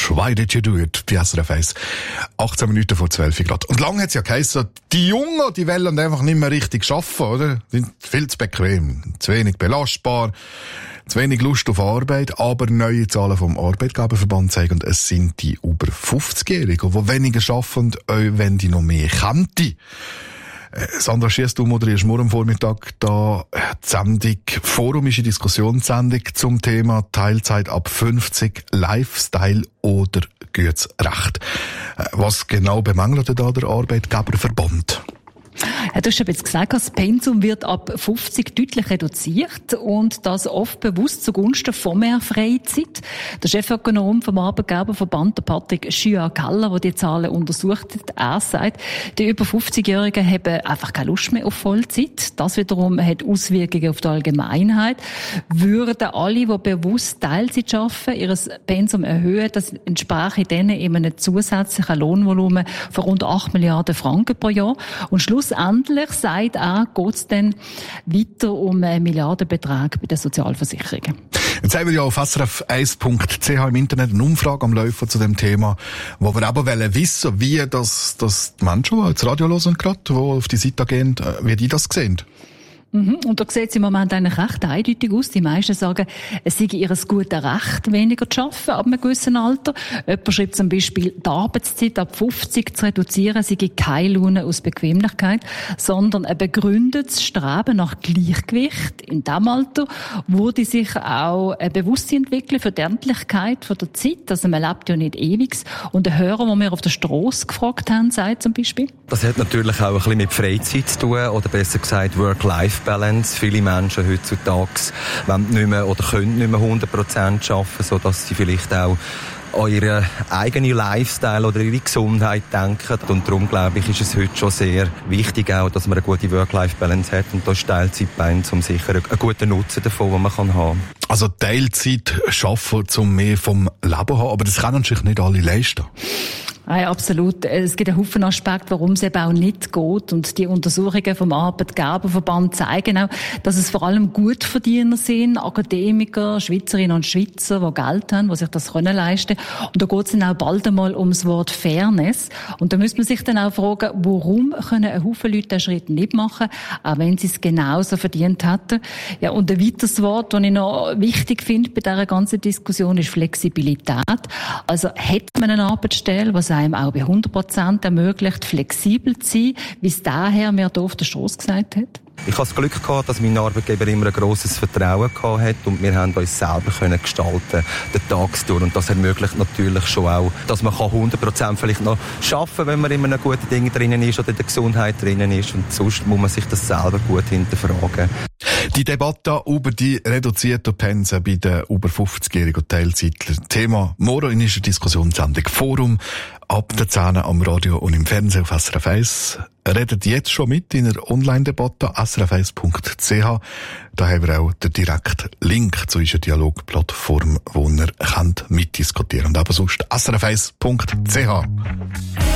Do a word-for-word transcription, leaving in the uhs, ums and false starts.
Rush, Why Did You Do It? Bei S R F eins. achtzehn Minuten vor zwölf Grad. Und lange hat es ja geheißen, die Jungen, die wollen einfach nicht mehr richtig arbeiten, oder? Die sind viel zu bequem, zu wenig belastbar, zu wenig Lust auf Arbeit. Aber neue Zahlen vom Arbeitgeberverband zeigen, es sind die über fünfzigjährigen, die weniger arbeiten und auch wenn die noch mehr könnten. Sandra Schiess, du moderierst morgen am Vormittag da die Sendung Forum, ist eine Diskussionssendung zum Thema Teilzeit ab fünfzig, Lifestyle oder gutes Recht. Was genau bemängelt da der Arbeitgeberverband? Ja, du hast ja jetzt gesagt, das Pensum wird ab fünfzig deutlich reduziert und das oft bewusst zugunsten von mehr Freizeit. Der Chefökonom vom Arbeitgeberverband, der Patrick Schüa-Galler, der die Zahlen untersucht hat, er sagt, die über fünfzigjährigen haben einfach keine Lust mehr auf Vollzeit. Das wiederum hat Auswirkungen auf die Allgemeinheit. Würden alle, die bewusst Teilzeit arbeiten, ihr Pensum erhöhen, das entspreche denen eben einem zusätzlichen Lohnvolumen von rund acht Milliarden Franken pro Jahr. Und schlussendlich, sagt er, geht es dann weiter um einen Milliardenbetrag bei den Sozialversicherungen. Jetzt haben wir ja auf S R F eins Punkt C H im Internet eine Umfrage am Laufen zu dem Thema, wo wir aber wissen wollen, wie das, das die Menschen, die jetzt Radio hören gerade, die auf die Seite gehen, wie die das sehen. Mhm. Und da sieht es im Moment eigentlich recht eindeutig aus. Die meisten sagen, es sei ihr gutes Recht, weniger zu arbeiten ab einem gewissen Alter. Jemand schreibt zum Beispiel, die Arbeitszeit ab fünfzig zu reduzieren, sei keine Laune aus Bequemlichkeit, sondern ein begründetes Streben nach Gleichgewicht. In diesem Alter würde sich auch ein Bewusstsein entwickeln für die Endlichkeit von der Zeit. Also man lebt ja nicht ewig. Und ein Hörer, den wir auf der Strasse gefragt haben, sagt zum Beispiel, das hat natürlich auch ein bisschen mit Freizeit zu tun, oder besser gesagt Work-Life Balance. Viele Menschen heutzutage wollen nicht mehr oder können nicht mehr hundert Prozent arbeiten, sodass sie vielleicht auch an ihren eigenen Lifestyle oder ihre Gesundheit denken. Und darum, glaube ich, ist es heute schon sehr wichtig, auch, dass man eine gute Work-Life-Balance hat. Und da ist Teilzeit bei uns, um sicher einen guten Nutzen davon, den man haben kann. Also Teilzeit schaffen, um mehr vom Leben zu haben, aber das können sich nicht alle leisten. Ja, absolut. Es gibt einen Haufen Aspekte, warum es eben auch nicht geht. Und die Untersuchungen vom Arbeitgeberverband zeigen auch, dass es vor allem Gutverdiener sind, Akademiker, Schweizerinnen und Schweizer, die Geld haben, die sich das können leisten. Und da geht es dann auch bald einmal ums Wort Fairness. Und da müsste man sich dann auch fragen, warum können ein Haufen Leute diesen Schritt nicht machen, auch wenn sie es genauso verdient hätten. Ja, und ein weiteres Wort, das ich noch wichtig finde bei dieser ganzen Diskussion, ist Flexibilität. Also hat man eine Arbeitsstelle, was einem auch bei hundert Prozent ermöglicht, flexibel zu sein, wie es daher mir hier auf der Strasse gesagt hat? Ich habe das Glück gehabt, dass mein Arbeitgeber immer ein grosses Vertrauen gehabt hat und wir haben uns selber können gestalten, den Tagstour. Und das ermöglicht natürlich schon auch, dass man hundert Prozent vielleicht noch arbeiten kann, wenn man in einem guten Ding drinnen ist oder in der Gesundheit drinnen ist. Und sonst muss man sich das selber gut hinterfragen. Die Debatte über die reduzierten Pensen bei den über fünfzigjährigen Teilzeitlern. Thema morgen ist eine Diskussionssendung Forum ab der zehn am Radio und im Fernsehen auf S R F eins. Redet jetzt schon mit in der Online-Debatte S R F eins Punkt C H. Da haben wir auch den direkten Link zu unserer Dialogplattform, wo ihr könnt mitdiskutieren könnt. Und aber sonst S R F eins Punkt C H.